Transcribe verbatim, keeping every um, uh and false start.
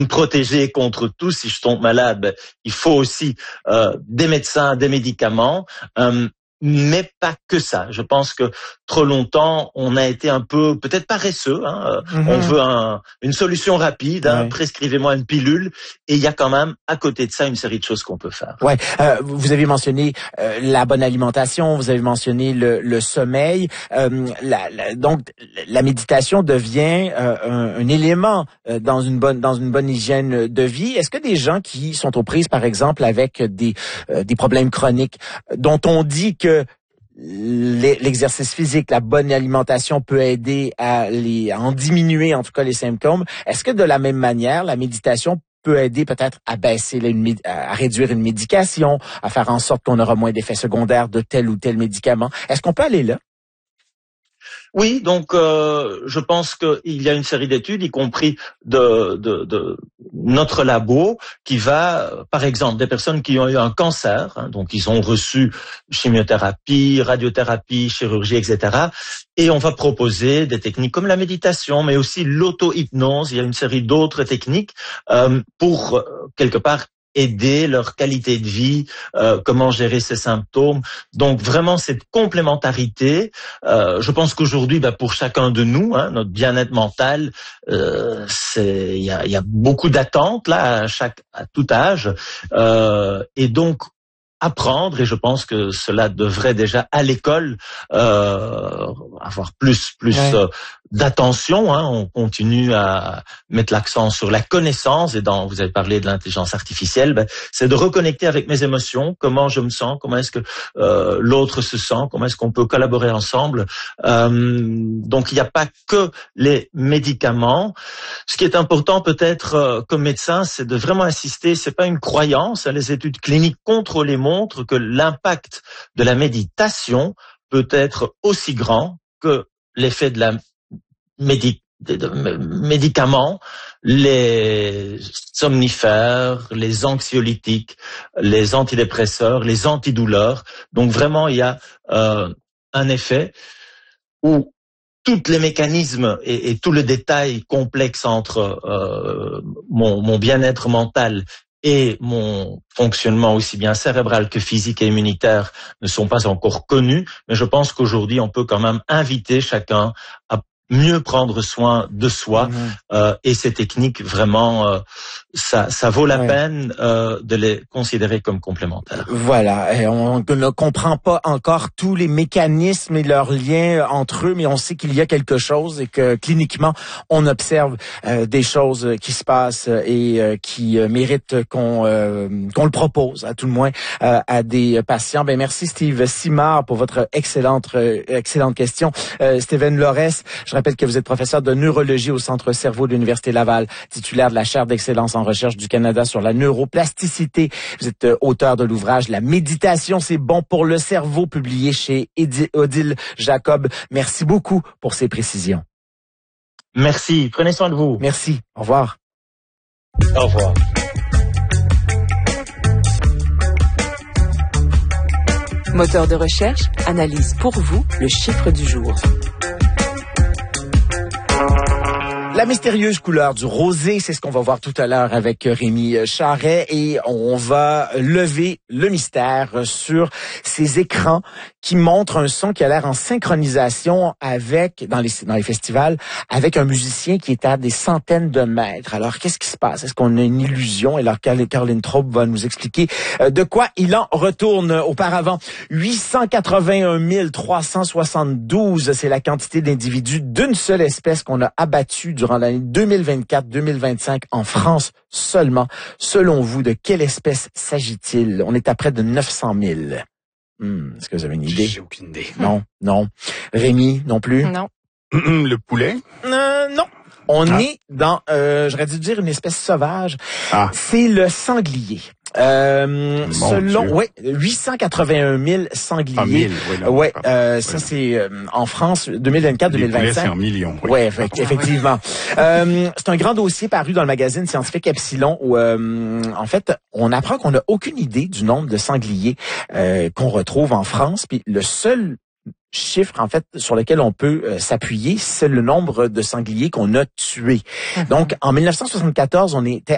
me protéger contre tout. Si je tombe malade, ben, il faut aussi euh, des médecins, des médicaments. Euh, Mais pas que ça. Je pense que trop longtemps, on a été un peu, peut-être paresseux. Hein. Mm-hmm. On veut un, une solution rapide. Hein. Ouais. Prescrivez-moi une pilule. Et il y a quand même, à côté de ça, une série de choses qu'on peut faire. Ouais. Euh, vous avez mentionné euh, la bonne alimentation. Vous avez mentionné le, le sommeil. Euh, la, la, donc, la méditation devient euh, un, un élément euh, dans une bonne dans une bonne hygiène de vie. Est-ce que des gens qui sont aux prises, par exemple, avec des euh, des problèmes chroniques, dont on dit que l'exercice physique, la bonne alimentation peut aider à, les, à en diminuer en tout cas les symptômes. Est-ce que de la même manière, la méditation peut aider peut-être à baisser, les, à réduire une médication, à faire en sorte qu'on aura moins d'effets secondaires de tel ou tel médicament? Est-ce qu'on peut aller là? Oui, donc euh, je pense qu'il y a une série d'études, y compris de, de, de notre labo, qui va, par exemple, des personnes qui ont eu un cancer, hein, donc ils ont reçu chimiothérapie, radiothérapie, chirurgie, et cetera. Et on va proposer des techniques comme la méditation, mais aussi l'auto-hypnose. Il y a une série d'autres techniques euh, pour, euh, quelque part, aider leur qualité de vie, euh, comment gérer ces symptômes. Donc vraiment cette complémentarité, euh, je pense qu'aujourd'hui, bah, pour chacun de nous, hein, notre bien-être mental, euh, c'est il y a, y a beaucoup d'attentes là à chaque à tout âge, euh, et donc apprendre, et je pense que cela devrait déjà à l'école euh, avoir plus plus ouais. euh, d'attention. Hein. On continue à mettre l'accent sur la connaissance, et dans vous avez parlé de l'intelligence artificielle, ben, c'est de reconnecter avec mes émotions, comment je me sens, comment est-ce que euh, l'autre se sent, comment est-ce qu'on peut collaborer ensemble. Euh, donc il n'y a pas que les médicaments. Ce qui est important peut-être euh, comme médecin, c'est de vraiment insister, c'est pas une croyance, hein, les études cliniques contrôlées montrent que l'impact de la méditation peut être aussi grand que l'effet de la médi- de, de, de, médicaments, les somnifères, les anxiolytiques, les antidépresseurs, les antidouleurs. Donc vraiment, il y a euh, un effet où tous les mécanismes et, et tout le détail complexe entre euh, mon, mon bien-être mental et mon fonctionnement aussi bien cérébral que physique et immunitaire ne sont pas encore connus, mais je pense qu'aujourd'hui, on peut quand même inviter chacun à mieux prendre soin de soi, mmh. euh, et ces techniques, vraiment, euh, ça, ça vaut la ouais. peine euh, de les considérer comme complémentaires. Voilà, et on ne comprend pas encore tous les mécanismes et leurs liens entre eux, mais on sait qu'il y a quelque chose et que cliniquement, on observe euh, des choses qui se passent et euh, qui euh, méritent qu'on euh, qu'on le propose, à tout le moins, euh, à des patients. Ben merci Steve Simard pour votre excellente euh, excellente question. Euh, Steven Lorès, je rappelle que vous êtes professeur de neurologie au Centre Cerveau de l'Université Laval, titulaire de la chaire d'excellence en recherche du Canada sur la neuroplasticité. Vous êtes euh, auteur de l'ouvrage La méditation, c'est bon pour le cerveau, publié chez Odile Jacob. Merci beaucoup pour ces précisions. Merci. Prenez soin de vous. Merci. Au revoir. Au revoir. Moteur de recherche analyse pour vous le chiffre du jour. La mystérieuse couleur du rosé, c'est ce qu'on va voir tout à l'heure avec Rémi Charret, et on va lever le mystère sur ces écrans qui montrent un son qui a l'air en synchronisation avec, dans les, dans les festivals, avec un musicien qui est à des centaines de mètres. Alors, qu'est-ce qui se passe? Est-ce qu'on a une illusion? Et alors, Caroline Traub va nous expliquer de quoi il en retourne. Auparavant, huit cent quatre-vingt-un mille trois cent soixante-douze, c'est la quantité d'individus d'une seule espèce qu'on a abattu durant l'année deux mille vingt-quatre deux mille vingt-cinq en France seulement. Selon vous, de quelle espèce s'agit-il? On est à près de neuf cent mille. Hmm, est-ce que vous avez une idée? J'ai aucune idée. Non, non. Rémi, non plus? Non. Le poulet? Euh, non. On ah. est dans, euh, j'aurais dû dire une espèce sauvage. Ah. C'est le sanglier. Euh, Mon selon, Dieu. ouais, huit cent quatre-vingt-un mille sangliers. Ah, mille, oui, non, ouais, pardon, euh, oui, ça non. c'est euh, en France deux mille vingt-quatre deux mille vingt-cinq. Les poulets, c'est en millions. Oui. Ouais, effect- effectivement. euh, c'est un grand dossier paru dans le magazine scientifique Epsilon où, euh, en fait, on apprend qu'on n'a aucune idée du nombre de sangliers euh, qu'on retrouve en France. Puis le seul chiffre, en fait, sur lequel on peut euh, s'appuyer, c'est le nombre de sangliers qu'on a tués. Mm-hmm. Donc, en mille neuf cent soixante-quatorze, on était